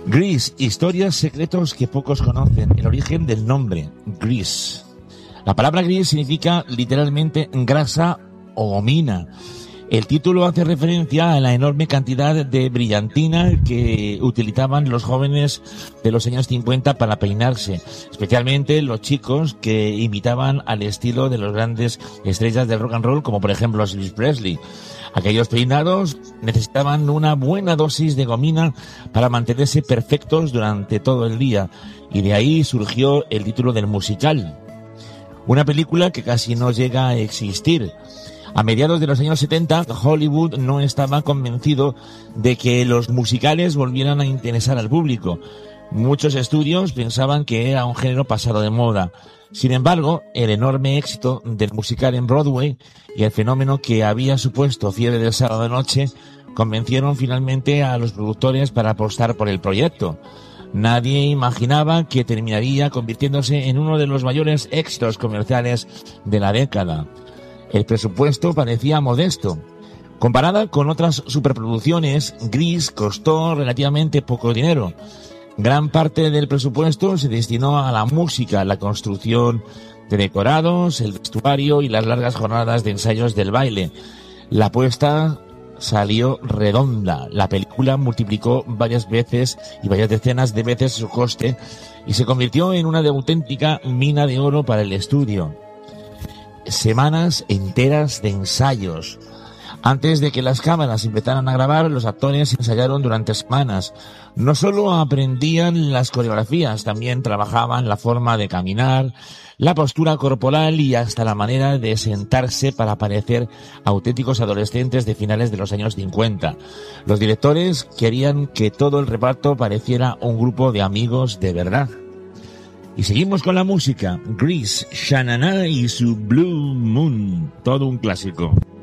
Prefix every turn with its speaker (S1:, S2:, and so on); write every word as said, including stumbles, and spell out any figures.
S1: Grease, historias, secretos que pocos conocen. El origen del nombre, Grease. La palabra gris significa literalmente grasa o gomina. El título hace referencia a la enorme cantidad de brillantina que utilizaban los jóvenes de los años cincuenta para peinarse, especialmente los chicos que imitaban al estilo de los grandes estrellas del rock and roll, como por ejemplo Elvis Presley. Aquellos peinados necesitaban una buena dosis de gomina para mantenerse perfectos durante todo el día, y de ahí surgió el título del musical. Una película que casi no llega a existir. A mediados de los años setenta, Hollywood no estaba convencido de que los musicales volvieran a interesar al público. Muchos estudios pensaban que era un género pasado de moda. Sin embargo, el enorme éxito del musical en Broadway y el fenómeno que había supuesto Fiebre del Sábado de Noche convencieron finalmente a los productores para apostar por el proyecto. Nadie imaginaba que terminaría convirtiéndose en uno de los mayores éxitos comerciales de la década. El presupuesto parecía modesto. Comparada con otras superproducciones, Grease costó relativamente poco dinero. Gran parte del presupuesto se destinó a la música, la construcción de decorados, el vestuario y las largas jornadas de ensayos del baile. La apuesta salió redonda. La película multiplicó varias veces y varias decenas de veces su coste y se convirtió en una auténtica mina de oro para el estudio. Semanas enteras de ensayos. Antes de que las cámaras empezaran a grabar, los actores ensayaron durante semanas. No solo aprendían las coreografías, también trabajaban la forma de caminar, la postura corporal y hasta la manera de sentarse para parecer auténticos adolescentes de finales de los años cincuenta. Los directores querían que todo el reparto pareciera un grupo de amigos de verdad. Y seguimos con la música. Grease, Sha-Na-Na y su Blue Moon. Todo un clásico.